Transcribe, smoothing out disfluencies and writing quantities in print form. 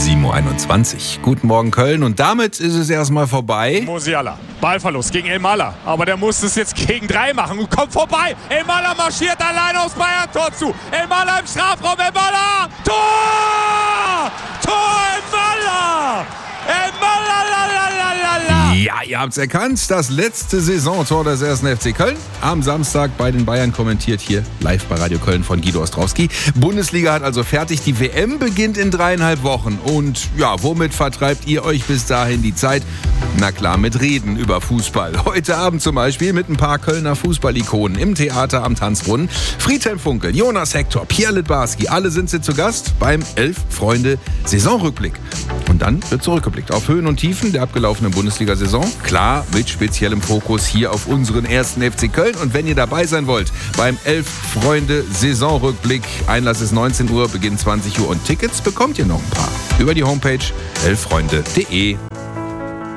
7.21 Uhr. Guten Morgen Köln und damit ist es erstmal vorbei. Musiala, Ballverlust gegen Elmalah, aber der muss es jetzt gegen 3 machen und kommt vorbei. Elmalah marschiert alleine aufs Bayern-Tor zu. Elmalah im Strafraum, Elmalah! Tor! Tor Elmalah! Elmalah, lalalala! Ja, ihr habt's erkannt, das letzte Saisontor des 1. FC Köln. Am Samstag bei den Bayern kommentiert hier live bei Radio Köln von Guido Ostrowski. Bundesliga hat also fertig, die WM beginnt in 3,5 Wochen. Und ja, womit vertreibt ihr euch bis dahin die Zeit? Na klar, mit Reden über Fußball. Heute Abend zum Beispiel mit ein paar Kölner Fußballikonen im Theater am Tanzbrunnen. Friedhelm Funkel, Jonas Hector, Pierre Littbarski, alle sind sie zu Gast beim 11 Freunde Saisonrückblick. Und dann wird zurückgeblickt auf Höhen und Tiefen der abgelaufenen Bundesliga-Saison. Klar, mit speziellem Fokus hier auf unseren 1. FC Köln. Und wenn ihr dabei sein wollt beim 11 Freunde Saisonrückblick, Einlass ist 19 Uhr, Beginn 20 Uhr und Tickets bekommt ihr noch ein paar über die Homepage 11freunde.de.